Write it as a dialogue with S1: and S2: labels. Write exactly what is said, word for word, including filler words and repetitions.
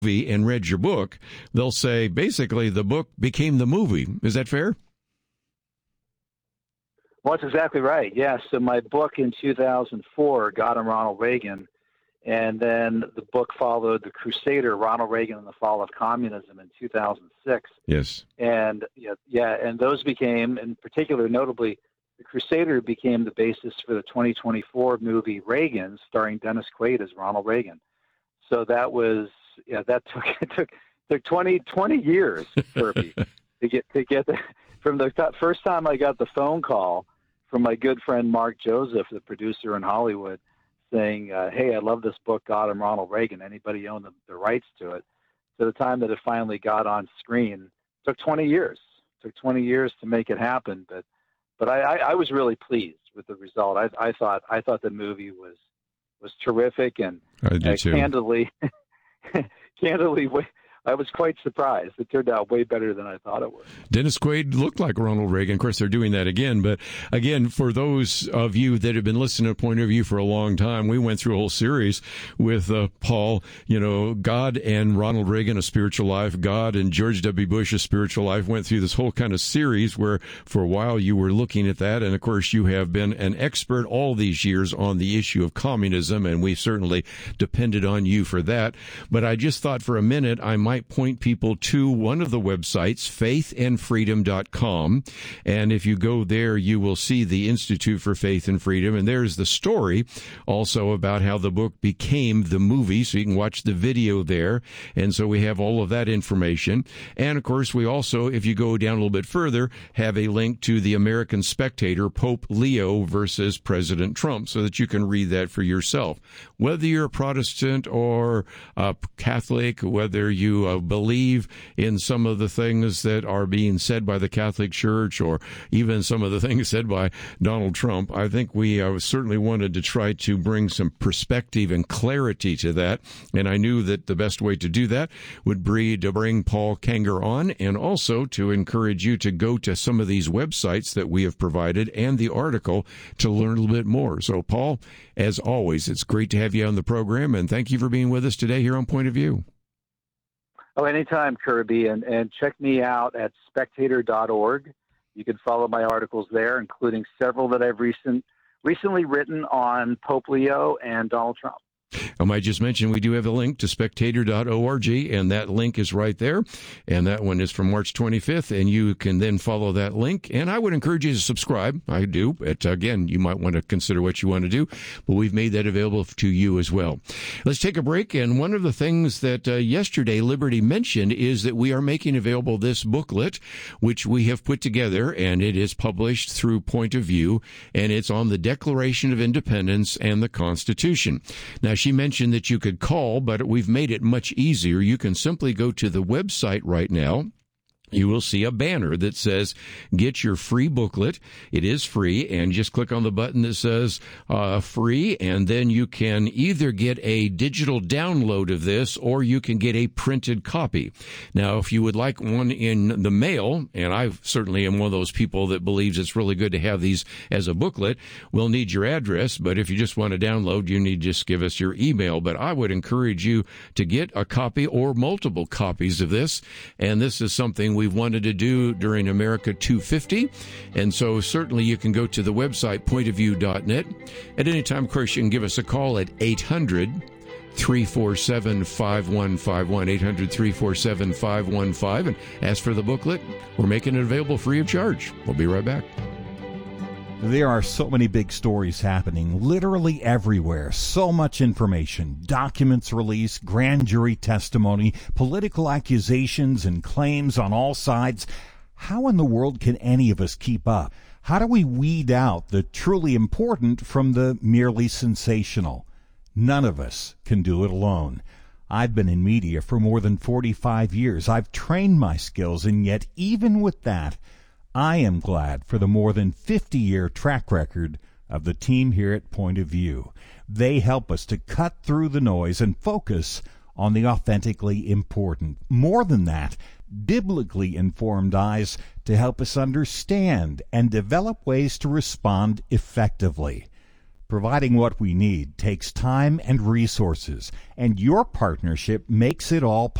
S1: movie and read your book, they'll say basically the book became the movie. Is that fair?
S2: Well, that's exactly right. Yeah. So my book in two thousand four, God and Ronald Reagan, and then the book followed The Crusader, Ronald Reagan and the Fall of Communism in two thousand six.
S1: Yes.
S2: And yeah, yeah, and those became, in particular, notably, The Crusader became the basis for the twenty twenty-four movie Reagan, starring Dennis Quaid as Ronald Reagan. So that was, yeah, that took it took took twenty, twenty years, Kirby, to get to get the, from the first time I got the phone call from my good friend Mark Joseph, the producer in Hollywood, saying, uh, hey, I love this book, God and Ronald Reagan. Anybody own the, the rights to it? To the time that it finally got on screen, it took twenty years. It took twenty years to make it happen. But but I, I, I was really pleased with the result. I, I thought I thought the movie was was terrific, and
S1: I did
S2: uh,
S1: too.
S2: candidly, candidly, I was quite surprised. It turned out way better than I thought it would.
S1: Dennis Quaid looked like Ronald Reagan. Of course, they're doing that again. But again, for those of you that have been listening to Point of View for a long time, we went through a whole series with uh, Paul, you know, God and Ronald Reagan, A Spiritual Life, God and George W. Bush, A Spiritual Life. Went through this whole kind of series where for a while you were looking at that. And, of course, you have been an expert all these years on the issue of communism, and we certainly depended on you for that. But I just thought for a minute I might point people to one of the websites, faith and freedom dot com. And if you go there, you will see the Institute for Faith and Freedom. And there's the story also about how the book became the movie. So you can watch the video there. And so we have all of that information. And of course, we also, if you go down a little bit further, have a link to the American Spectator, Pope Leo versus President Trump, so that you can read that for yourself. Whether you're a Protestant or a Catholic, whether you uh, believe in some of the things that are being said by the Catholic Church or even some of the things said by Donald Trump, I think we uh, certainly wanted to try to bring some perspective and clarity to that. And I knew that the best way to do that would be to bring Paul Kengor on, and also to encourage you to go to some of these websites that we have provided and the article to learn a little bit more. So, Paul, as always, it's great to have you on the program, and thank you for being with us today here on Point of View.
S2: Oh, anytime, Kirby. And, and check me out at spectator dot org. You can follow my articles there, including several that I've recent, recently written on Pope Leo and Donald Trump.
S1: I might just mention we do have a link to spectator dot org, and that link is right there. And that one is from March twenty-fifth, and you can then follow that link. And I would encourage you to subscribe. I do. But again, you might want to consider what you want to do, but we've made that available to you as well. Let's take a break. And one of the things that uh, yesterday Liberty mentioned is that we are making available this booklet, which we have put together, and it is published through Point of View, and it's on the Declaration of Independence and the Constitution. Now, she mentioned that you could call, but we've made it much easier. You can simply go to the website right now. You will see a banner that says, get your free booklet. It is free, and just click on the button that says uh, free, and then you can either get a digital download of this or you can get a printed copy. Now, if you would like one in the mail, and I certainly am one of those people that believes it's really good to have these as a booklet, we'll need your address, but if you just want to download, you need to just give us your email. But I would encourage you to get a copy or multiple copies of this, and this is something we've wanted to do during America two fifty, and so certainly you can go to the website point of view dot net. At any time, of course, you can give us a call at eight hundred, three four seven, five one five one, eight hundred, three four seven, five one five, and ask for the booklet. We're making it available free of charge. We'll be right back.
S3: There are so many big stories happening literally everywhere. So much information, documents released, grand jury testimony, political accusations and claims on all sides. How in the world can any of us keep up? How do we weed out the truly important from the merely sensational? None of us can do it alone. I've been in media for more than forty-five years. I've trained my skills, and yet even with that, I am glad for the more than fifty-year track record of the team here at Point of View. They help us to cut through the noise and focus on the authentically important. More than that, biblically informed eyes to help us understand and develop ways to respond effectively. Providing what we need takes time and resources, and your partnership makes it all possible.